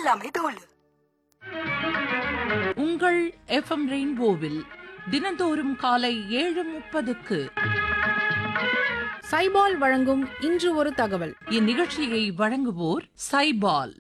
எல்லாமே தோல். உங்கள் எஃப்எம் ரெயின்போவில் தினந்தோறும் காலை 7:30க்கு சைபால் வழங்கும் இன்று ஒரு தகவல். இந்நிகழ்ச்சியை வழங்குவோர் சைபால்.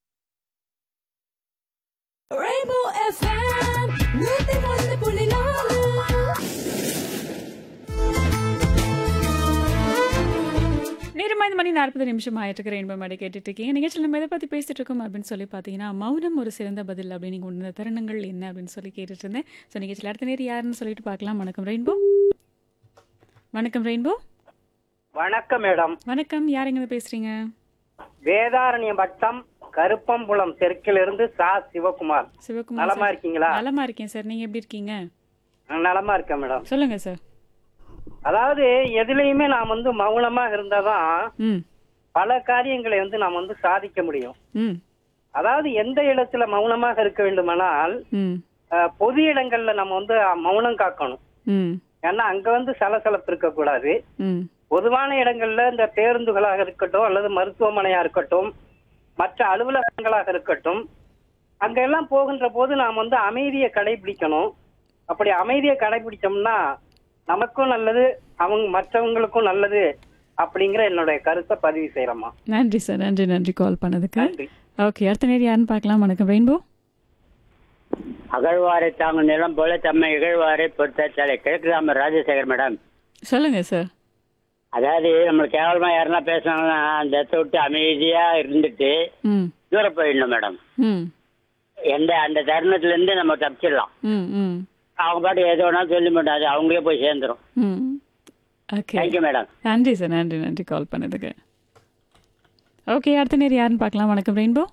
நேரம் 5:40 ஆயிட்டு ரெயின்போ மேடை கேட்டுட்டு இருக்கீங்க. நிகழ்ச்சியில் நம்ம எதை பற்றி பேசிட்டு இருக்கோம் அப்படின்னு சொல்லி பார்த்தீங்கன்னா, மௌனம் ஒரு சிறந்த பதில் அப்படின்னு நீங்கள் உணர்ந்த தருணங்கள் என்ன அப்படின்னு சொல்லி கேட்டுட்டு இருந்தேன். ஸோ நிகழ்ச்சியில் அடுத்த நேரம் யாருன்னு சொல்லிட்டு பார்க்கலாம். வணக்கம் ரெயின்போ. வணக்கம் ரெயின்போ. வணக்கம் மேடம். வணக்கம், யார் எங்க பேசுறீங்க? வேதாரண்யம் வட்டம் கருப்பம்புலம் தெற்கிலிருந்து சா சிவகுமார். சிவகுமார் நலமா சார். இருக்கீங்களா? நலமா இருக்கேன் சார், நீங்க எப்படி இருக்கீங்க? நலமா இருக்கேன் மேடம். சொல்லுங்க சார். அதாவது எதுலையுமே நாம் மௌனமா இருந்தாதான் ம் பல காரியங்களை நாம் சாதிக்க முடியும். ம் அதாவது எந்த இடத்துல மௌனமாக இருக்க வேண்டுமானால் ம் பொது இடங்கள்ல நம்ம மௌனம் காக்கணும். ம் ஏன்னா அங்க சலசலப்பு இருக்கக்கூடாது. ம் பொதுவான இடங்கள்ல இந்த பேருந்துகளாக இருக்கட்டும் அல்லது மருத்துவமனையா இருக்கட்டும் மற்ற அலுவலகங்களாக இருக்கட்டும் அங்க எல்லாம் போகின்ற போது நாம் அமைதியை கடைபிடிக்கணும். அப்படி அமைதியை கடைபிடிச்சோம்னா நமக்கும் நல்லது, அவங்க மற்றவங்களுக்கும் நல்லது அப்படிங்கிற என்னுடைய கருத்தை பதிவு செய்யறோமா. நன்றி சார், நன்றி நன்றி கால் பண்ணதுக்கு. நன்றி. ஓகே, அடுத்த நேரம் யாருன்னு பார்க்கலாம். வணக்கம் ரெயின்போ. அகழ்வாரை தாங்க நிலம் போல தம்மை இகழ்வாரை பொறுத்தாலே கிழக்கு ராஜசேகர் மேடம். சொல்லுங்க சார். அதாவது நம்மளுக்கு கேவலமா யாருன்னா பேசினாங்கன்னா அந்த இடத்த விட்டு அமைதியா இருந்துட்டு ம் தூரம் போயிடணும் மேடம். ம் அந்த தருணத்துல இருந்து நம்ம தப்பிச்சிடலாம். ம் ம் அவங்க பாட்டு எது வேணாலும் சொல்லி மாட்டோம், அது அவங்களே போய் சேர்ந்துரும். ம் ஓகே, தேங்க்யூ மேடம். நன்றி சார், நன்றி நன்றி கால் பண்ணதுக்கு. ஓகே, அடுத்த நேரம் யாருன்னு பார்க்கலாம். வணக்கம் ரெயின்போ.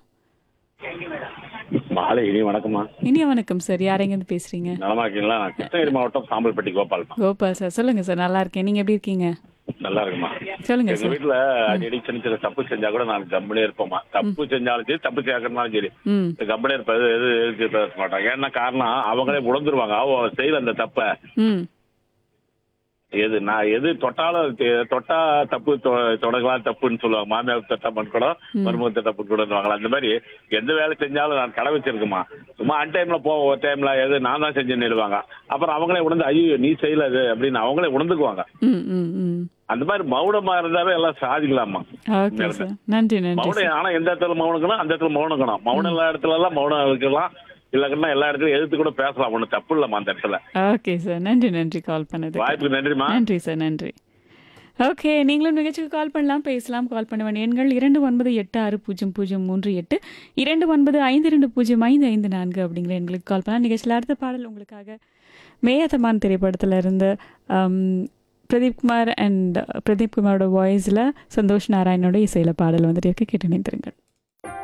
மாலை இனி வணக்கம்மா. இனிய வணக்கம் சார், யார் எங்கேருந்து பேசுறீங்க? நலமா இருக்கீங்களா? நான் கிருஷ்ணகிரி மாவட்டம் சாம்பல்பட்டி கோபால்மா. கோபால் சார், சொல்லுங்க சார். நல்லா இருக்கேன், நீங்க எப்படி இருக்கீங்க? நல்லா இருக்குமா. சொல்லுங்க எங்க சார். வீட்டுல அடிக்கடி சின்ன சின்ன தப்பு செஞ்சா கூட நான் கம்பெனியே இருப்போமா. தப்பு செஞ்சாலும் சரி தப்பு சேர்க்கறதுனாலும் சரி ம் கம்பெனி இருப்பது எதுக்கு பேச மாட்டாங்க. ஏன்னா காரணம் அவங்களே உணர்ந்துருவாங்க அவங்க செய்யற அந்த தப்ப. ம் எது தொட்டாலும் தொட்டா தப்பு தொடங்கலாம் தப்புன்னு சொல்லுவாங்க. மாமியார் தொட்டா மண்கூடம் மருமக தப்பு கூடவாங்களா. அந்த மாதிரி எந்த வேலை செஞ்சாலும் நான் கடை வச்சிருக்குமா. சும்மா அன் டைம்ல போவோம், ஒரு டைம்ல எது நான் தான் செஞ்சு நிறுவாங்க. அப்புறம் அவங்களே உணர்ந்து ஐயோ நீ செய்யல அது அப்படின்னு அவங்களே உணர்ந்துக்குவாங்க. ம் ம் ம் அந்த மாதிரி மௌனமா இருந்தாவே எல்லாம் சாதிக்கலாமா. ஓகே சார், நன்றி நன்றி சார். மௌனம் ஆனா எந்த இடத்துல மௌனக்கணும் அந்த இடத்துல மௌனக்கணும். மௌனம் எல்லா இடத்துல எல்லாம் மௌனம் இருக்கலாம். இல்லைன்னா எல்லா இடத்துலயும் எதிர்த்து கூட பேசலாம், ஒன்றும் தப்பு இல்லம்மா அந்த இடத்துல. ஓகே சார், நன்றி நன்றி கால் பண்ணது. வாய்ப்புக்கு நன்றிமா. நன்றி சார், நன்றி. ஓகே, நீங்களும் நிகழ்ச்சிக்கு கால் பண்ணலாம், பேசலாம். கால் பண்ண வேண்டிய எண்கள் 29860038 2952055554 அப்படிங்கிற எண்களுக்கு கால் பண்ணலாம். நிகழ்ச்சியில் அடுத்த பாடல் உங்களுக்காக மேயத்தமான் திரைப்படத்தில் இருந்த பிரதீப் குமாரோட வாய்ஸில் சந்தோஷ் நாராயணோட இசையில் பாடல் வந்துட்டு இருக்கு. கேட்டு நினைத்திருங்கள்.